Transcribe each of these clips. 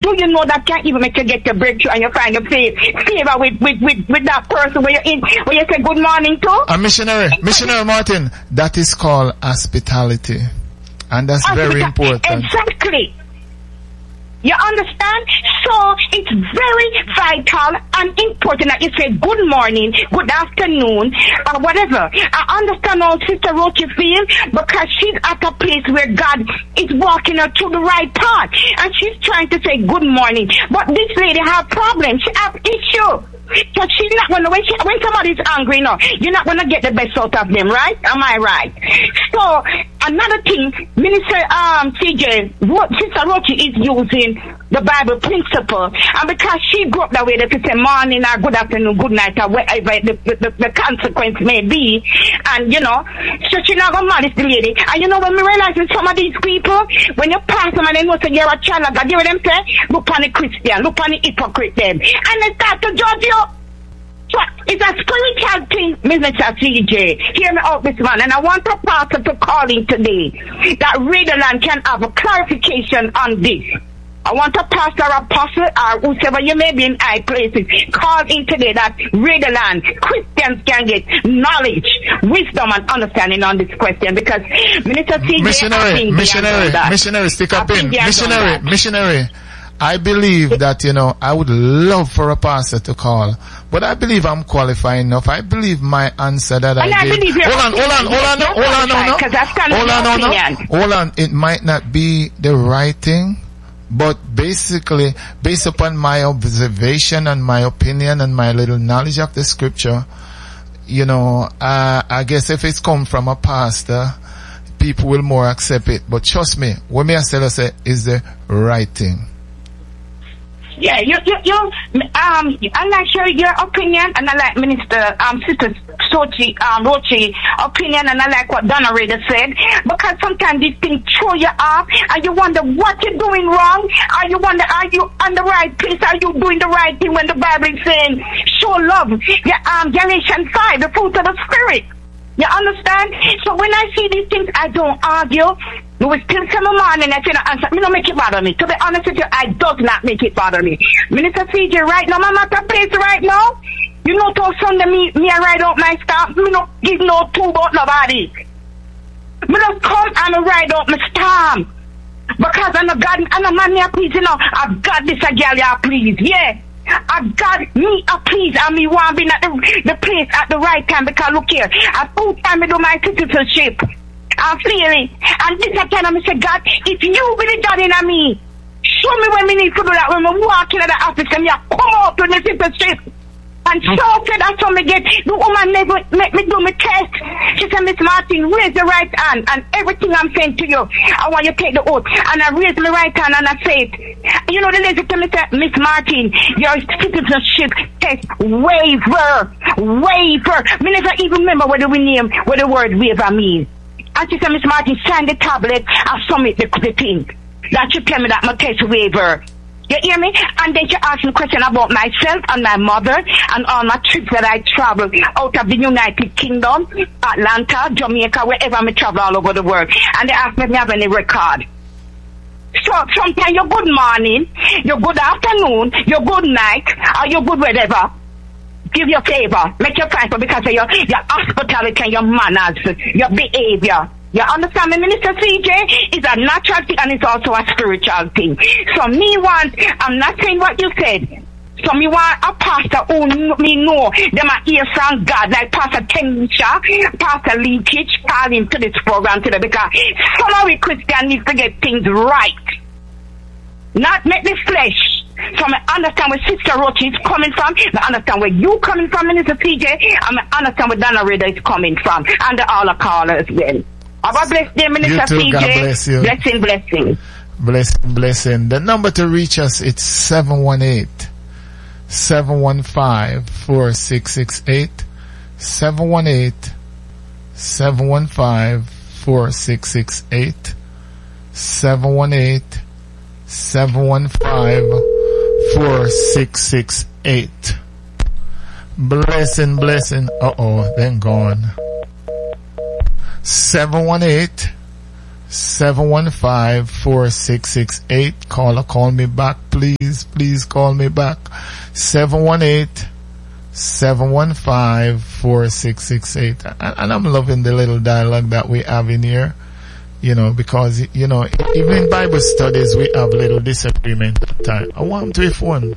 do you know that can't even make you get your breakthrough and you find your favor with that person where you say good morning to? Missionary Martin, that is called hospitality. And that's very important. Exactly. You understand? So it's very vital and important that you say good morning, good afternoon, or whatever. I understand how Sister Rochi feel because she's at a place where God is walking her through the right path. And she's trying to say good morning. But this lady have problems. She have issue. So she's not gonna, when somebody's angry, no, you're not gonna get the best out of them, right? Am I right? So another thing, Minister CJ, Sister Rochi is using the Bible principle, and because she grew up that way, that she say morning or good afternoon, good night, or whatever the consequence may be, and you know, so she not gonna malice the lady. And you know, when we realize that some of these people, when you pass them and they know say you're a child of God, you know what them say? Look on the Christian, look on the hypocrite them, and they start to judge you. So it's a spiritual thing, Mr. CJ. Hear me out this man, and I want a pastor to call in today that Raiderland can have a clarification on this. I want a pastor, apostle, or whoever you may be in high places, call in today that Raiderland Christians can get knowledge, wisdom, and understanding on this question, because Minister CJ, missionary, stick up in. Missionary. I believe that, you know, I would love for a pastor to call, but I believe I'm qualified enough. I believe my answer that I gave. Hold on. It might not be the right thing, but basically, based upon my observation and my opinion and my little knowledge of the scripture, you know, I guess if it's come from a pastor, people will more accept it. But trust me, what me I say is the right thing. Yeah, I like your opinion, and I like Minister Sister Rochi opinion, and I like what Donna Rader said, because sometimes these things throw you off, and you wonder what you're doing wrong, and you wonder, are you on the right place, are you doing the right thing when the Bible is saying, show love, Galatians 5, the fruit of the Spirit. You understand? So when I see these things, I don't argue. You will still come morning and I answer. Me don't make it bother me. To be honest with you, I does not make it bother me. Minister CJ, right now, I'm at a place right now. You know, till Sunday, me I ride out my staff. Me don't give no two about nobody. Me don't come and ride out my staff. Because I'm a God, I'm a man, I please, you know. I've got this a girl, I please, yeah. I got me a please, and me want to be at the place at the right time, because look here, at all time I do my citizenship. I'm feeling, and this time I say, God, if you really done in me, show me when we need to do that, when we walk in the office and you come out to the citizenship. And so that's how me get, the woman make me do my test. She said, Miss Martin, raise the right hand, and everything I'm saying to you, I want you to take the oath. And I raise my right hand and I say it. You know, the lady tell me, Miss Martin, your citizenship test waiver. Me never even remember what the word waiver means. And she said, Miss Martin, sign the tablet and submit the thing. That you tell me that my test waiver. You hear me? And then she asked me a question about myself and my mother and all my trips that I traveled out of the United Kingdom, Atlanta, Jamaica, wherever I travel all over the world. And they asked me if I have any record. So sometimes you're good morning, you're good afternoon, you're good night, or you're good whatever. Give your favor, make your thankful because of your hospitality and your manners, your behavior. You understand me, Minister CJ? It's a natural thing and it's also a spiritual thing. So I'm not saying what you said. So me want a pastor who me know them are hear from God, like Pastor Tenisha, Pastor Leakage, call him to this program today, because some of we Christians need to get things right. Not make the flesh. So I understand where Sister Rochi is coming from. I understand where you coming from, Minister CJ. And I understand where Donna Reda is coming from. And all the callers then. God bless them, Minister CJ. God bless you. Blessing. The number to reach us, it's 718-715-4668. 718-715-4668. 718-715-4668. Blessing. Then gone. 718 718-715-4668. Call me back, please call me back. 718-715-4668. And I'm loving the little dialogue that we have in here, you know, because, you know, even in Bible studies we have little disagreement at times. I want to phone.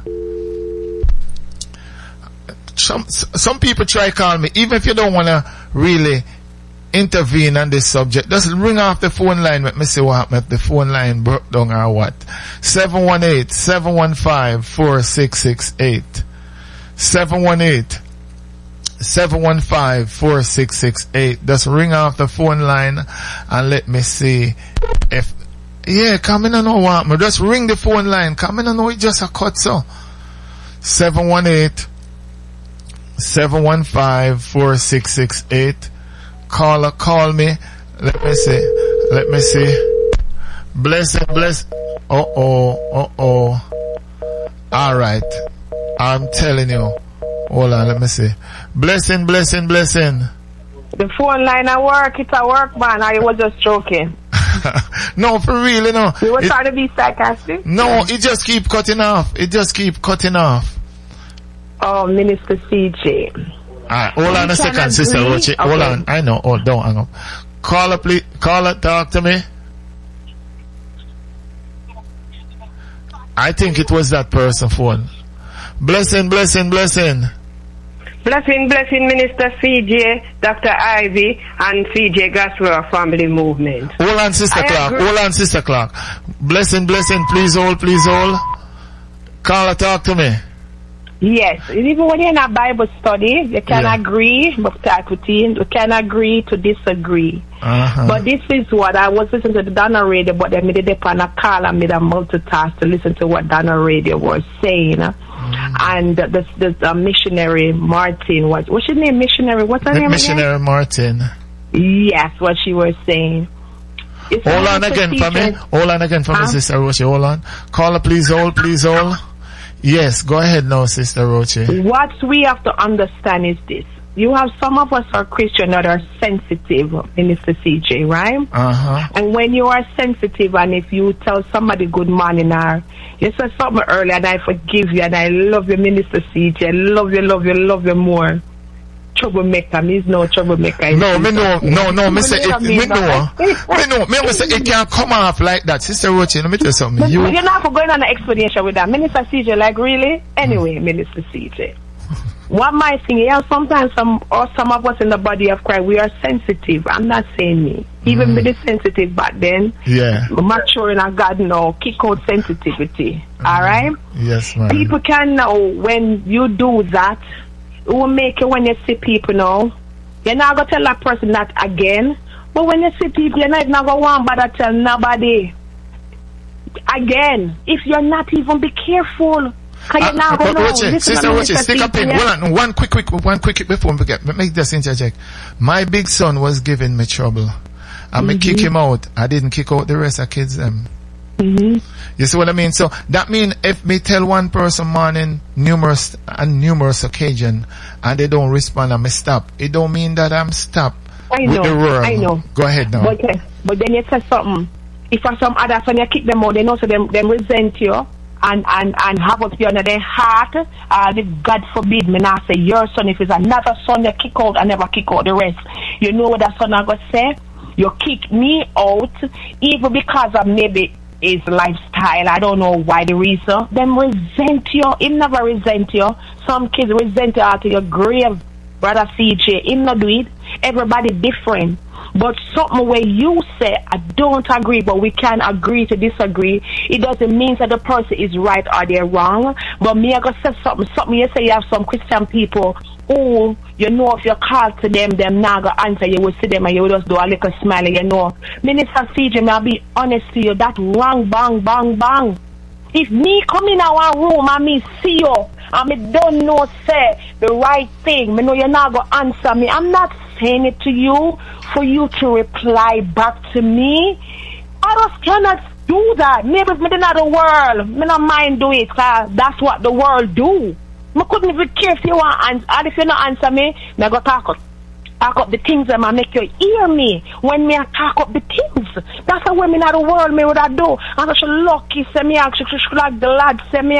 Some people try to call me, even if you don't want to really intervene on this subject. Just ring off the phone line. Let me see what happened if the phone line broke down or what. 718-715-4668. 718-715-4668. Just ring off the phone line and let me see if, yeah, come in and know what happened. Just ring the phone line. Come in and know it just a cut, so. 718-715-4668. Call me. Let me see. Bless. Oh. Alright. I'm telling you. Hold on, let me see. Blessing. The phone line at work, it's a work, man. I was just joking. No, for real, you know. You were trying to be sarcastic? No, it just keep cutting off. Oh, Minister CJ. Alright, hold on a second, Sister Roche. Okay. Hold on. I know. Oh, don't hang up. Caller, please. Caller, talk to me. I think it was that person phone. Blessing. Blessing, Minister CJ, Dr. Ivy, and CJ Gospel Family Movement. Hold on, Sister Clark. Blessing, please hold. Caller, talk to me. Yes, even when you're in a Bible study, you can agree, but you can agree to disagree. But this is what I was listening to the Donna Radio, but they made it up on a call and made a multitask to listen to what Donna Radio was saying. And the missionary Martin what's her name? Missionary, what's her name? Missionary again? Martin. Yes, what she was saying. Hold on again for me, Sister Roche. Hold on. Caller, please hold. Yes, go ahead now, Sister Roche. What we have to understand is this. You have some of us are Christian that are sensitive, Minister CJ, right? And when you are sensitive and if you tell somebody good morning or you said something earlier and I forgive you and I love you, Minister CJ, I love you more. Troublemaker, me's no troublemaker. No, me say it can't come off like that. Sister Roche, let me tell you something. You're not going on an explanation with that. Minister CJ, like really? Anyway, Minister CJ. What my thing is, sometimes some of us in the body of Christ, we are sensitive. I'm not saying me. Even be sensitive back then. Yeah. Maturing in God now, kick out sensitivity. Alright? Yes, ma'am. People can know when you do that. It will make you when you see people now. You're not going to tell that person that again. But when you see people, you're not going to want to tell nobody. Again, if you're not even be careful. Sister Roche, stick up in. Hold on, one quick before we forget. Let me just interject. My big son was giving me trouble. I may kick him out. I didn't kick out the rest of kids them. You see what I mean? So that means if me tell one person morning numerous occasion and they don't respond and me stop, it don't mean that I'm stopped with the world. I know. Go ahead now. But then you say something. If for some other son you kick them out, they know so them resent you and have up you under their heart. If God forbid me not say your son, if it's another son you kick out, I never kick out the rest. You know what that son I gonna say? You kick me out even because of maybe his lifestyle. I don't know why the reason. Them resent you. Him never resent you. Some kids resent you out to your grave, Brother CJ. Him not do it. Everybody different. But something where you say, I don't agree, but we can agree to disagree, it doesn't mean that the person is right or they're wrong. But me, I gotta say something you say you have some Christian people who, you know, if you call to them not gonna answer, you will see them and you will just do a little smile, you know. Minister CJ, I'll be honest to you, that wrong, bang. If me come in our room and me see you, and me don't know say the right thing, me know you're not gonna answer me, I'm not saying it to you for you to reply back to me. I just cannot do that. Maybe me in the world, me not mind do it, cause that's what the world do. I couldn't even care if you want answer, and if you not answer me, I go talk talk up the things that I make you hear me when me I talk up the things. That's how women in the world me would I do. And so she lucky say me actually she like the lad say me